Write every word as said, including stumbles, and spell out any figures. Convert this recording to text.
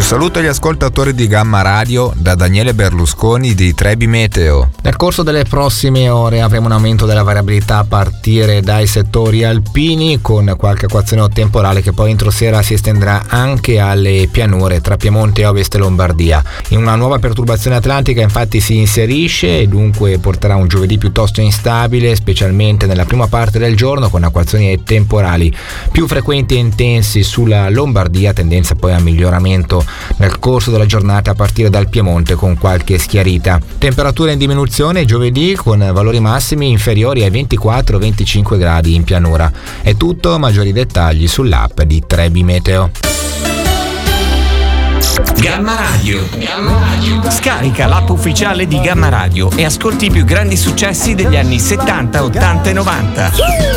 saluto agli ascoltatori di Gamma Radio da Daniele Berlusconi di Trebi Meteo. Nel corso delle prossime ore avremo un aumento della variabilità a partire dai settori alpini, con qualche acquazzone temporale che poi entro sera si estenderà anche alle pianure tra Piemonte e Ovest Lombardia. In una nuova perturbazione atlantica infatti si inserisce e dunque porterà un giovedì piuttosto instabile, specialmente nella prima parte del giorno, con acquazzoni temporali più frequenti e intensi sulla Lombardia, tendenza poi a miglioramento nel corso della giornata a partire dal Piemonte con qualche schiarita. Temperature in diminuzione giovedì con valori massimi inferiori ai ventiquattro venticinque gradi in pianura. È tutto, maggiori dettagli sull'app di Trebi Meteo. Gamma Radio. Gamma Radio. Scarica l'app ufficiale di Gamma Radio e ascolti i più grandi successi degli anni settanta, ottanta e novanta.